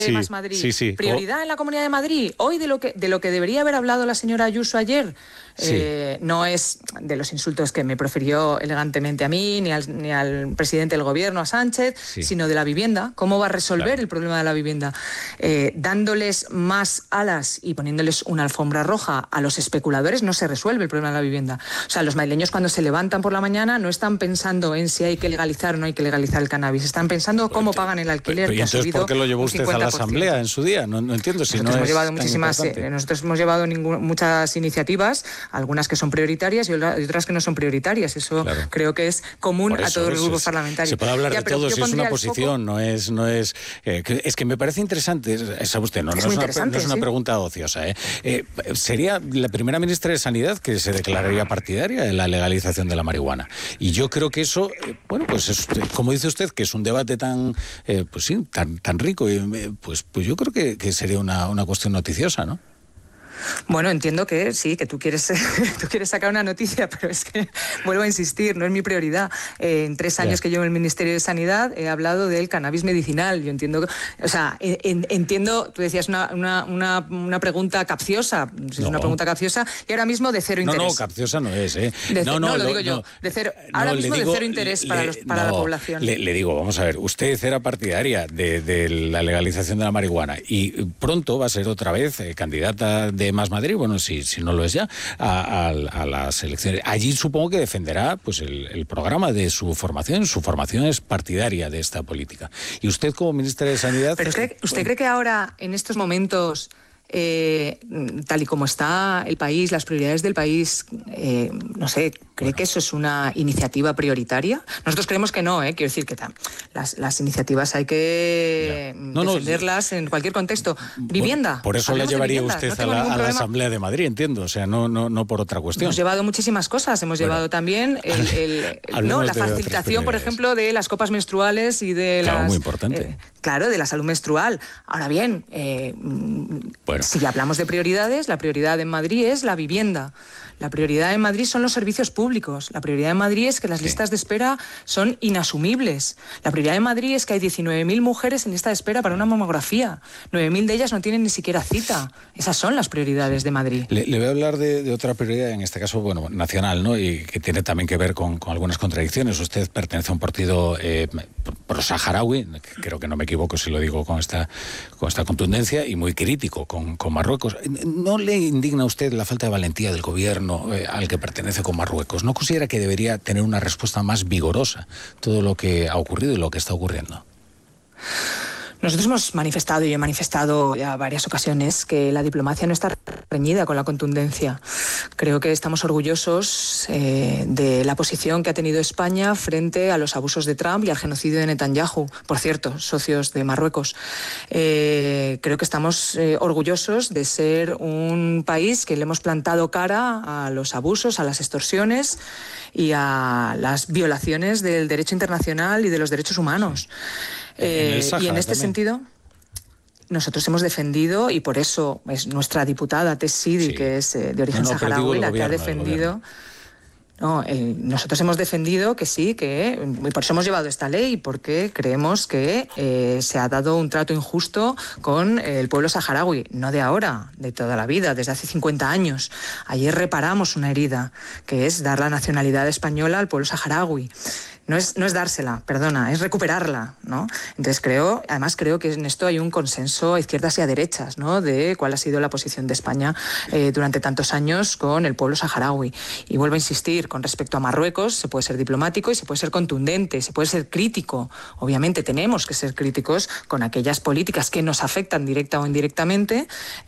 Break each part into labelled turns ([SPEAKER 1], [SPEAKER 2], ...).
[SPEAKER 1] Más Madrid.
[SPEAKER 2] Sí.
[SPEAKER 1] Prioridad en la Comunidad de Madrid. Hoy de lo que debería haber hablado la señora Ayuso ayer, no es de los insultos que me profirió elegantemente a mí, ni al presidente del gobierno, a Sánchez, sino de la vivienda. ¿Cómo va a resolver el problema de la vivienda? Dándoles más alas y poniéndoles una alfombra roja a los especuladores no se resuelve el problema de la vivienda. O sea, los madrileños cuando se levantan por la mañana no están pensando en si hay que legalizar o no hay que legalizar el cannabis. Están pensando cómo pagan el alquiler.
[SPEAKER 2] Pero,
[SPEAKER 1] que ha subido
[SPEAKER 2] ¿por qué lo llevó usted a la Asamblea en su día? No entiendo si
[SPEAKER 1] nosotros
[SPEAKER 2] no
[SPEAKER 1] hemos
[SPEAKER 2] es
[SPEAKER 1] llevado nosotros hemos llevado muchas iniciativas, algunas que son prioritarias y otras que no son prioritarias. Eso creo que es común a todos los grupos parlamentarios.
[SPEAKER 2] Se puede hablar de todo si es una posición, no es es que me parece interesante, sabe usted, no es una pregunta ociosa. Sería la primera ministra de Sanidad que se declararía partidaria de la legalización de la marihuana. Y yo creo que eso, pues es, como dice usted, que es un debate tan rico, pues yo creo que sería una cuestión noticiosa, ¿no?
[SPEAKER 1] Bueno, entiendo que sí, que tú quieres sacar una noticia, pero es que, vuelvo a insistir, no es mi prioridad. En 3 años que llevo en el Ministerio de Sanidad he hablado del cannabis medicinal. Yo entiendo, entiendo, tú decías una pregunta capciosa, es una pregunta capciosa, y ahora mismo de cero interés.
[SPEAKER 2] No, capciosa no es,
[SPEAKER 1] lo digo yo, de cero, ahora mismo de cero interés para la población.
[SPEAKER 2] Le digo, vamos a ver, usted era partidaria de la legalización de la marihuana y pronto va a ser otra vez candidata de Más Madrid, si no lo es ya, a las elecciones. Allí supongo que defenderá pues el programa de su formación. Su formación es partidaria de esta política. Y usted como ministra de Sanidad...
[SPEAKER 1] ¿Pero usted cree que ahora, en estos momentos, tal y como está el país, las prioridades del país, no sé, ¿cree que eso es una iniciativa prioritaria? Nosotros creemos que no, quiero decir que las iniciativas hay que defenderlas en cualquier contexto. Vivienda.
[SPEAKER 2] Por eso la llevaría usted a la Asamblea de Madrid, entiendo, o sea, no por otra cuestión.
[SPEAKER 1] Hemos llevado muchísimas cosas, hemos llevado también la facilitación, por ejemplo, de las copas menstruales y de
[SPEAKER 2] muy importante.
[SPEAKER 1] De la salud menstrual. Ahora bien, si hablamos de prioridades, la prioridad en Madrid es la vivienda. La prioridad en Madrid son los servicios públicos. La prioridad en Madrid es que las listas de espera son inasumibles. La prioridad en Madrid es que hay 19.000 mujeres en lista de espera para una mamografía. 9.000 de ellas no tienen ni siquiera cita. Esas son las prioridades de Madrid.
[SPEAKER 2] Le voy a hablar de otra prioridad, en este caso, nacional, ¿no? Y que tiene también que ver con algunas contradicciones. Usted pertenece a un partido pro-saharaui, creo que no me equivoco si lo digo con esta contundencia, y muy crítico con Marruecos. ¿No le indigna a usted la falta de valentía del gobierno al que pertenece con Marruecos? ¿No considera que debería tener una respuesta más vigorosa todo lo que ha ocurrido y lo que está ocurriendo?
[SPEAKER 1] Nosotros hemos manifestado, y he manifestado ya varias ocasiones, que la diplomacia no está reñida con la contundencia. Creo que estamos orgullosos de la posición que ha tenido España frente a los abusos de Trump y al genocidio de Netanyahu. Por cierto, socios de Marruecos. Creo que estamos orgullosos de ser un país que le hemos plantado cara a los abusos, a las extorsiones y a las violaciones del derecho internacional y de los derechos humanos. Y en este sentido, nosotros hemos defendido, y por eso es nuestra diputada Tess Sidi, que es de origen saharaui, la que ha defendido... nosotros hemos defendido que sí, y por eso hemos llevado esta ley, porque creemos que se ha dado un trato injusto con el pueblo saharaui, no de ahora, de toda la vida, desde hace 50 años. Ayer reparamos una herida, que es dar la nacionalidad española al pueblo saharaui. No es dársela, perdona, es recuperarla, ¿no? Entonces creo que en esto hay un consenso a izquierdas y a derechas, ¿no? De cuál ha sido la posición de España durante tantos años con el pueblo saharaui. Y vuelvo a insistir, con respecto a Marruecos, se puede ser diplomático y se puede ser contundente, se puede ser crítico. Obviamente tenemos que ser críticos con aquellas políticas que nos afectan directa o indirectamente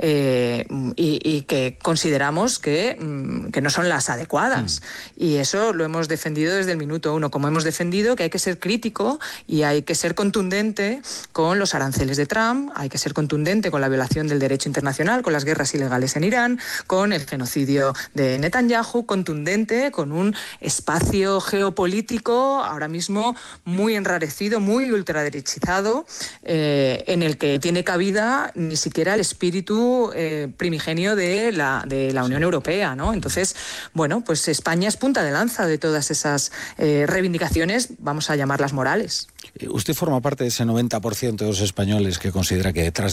[SPEAKER 1] y que consideramos que no son las adecuadas. Y eso lo hemos defendido desde el minuto 1, como hemos defendido que hay que ser crítico y hay que ser contundente con los aranceles de Trump, hay que ser contundente con la violación del derecho internacional, con las guerras ilegales en Irán, con el genocidio de Netanyahu, contundente con un espacio geopolítico ahora mismo muy enrarecido, muy ultraderechizado, en el que tiene cabida ni siquiera el espíritu primigenio de la Unión Europea, ¿no? Entonces, pues España es punta de lanza de todas esas reivindicaciones, vamos a llamarlas morales.
[SPEAKER 2] Usted forma parte de ese 90% de los españoles que considera que detrás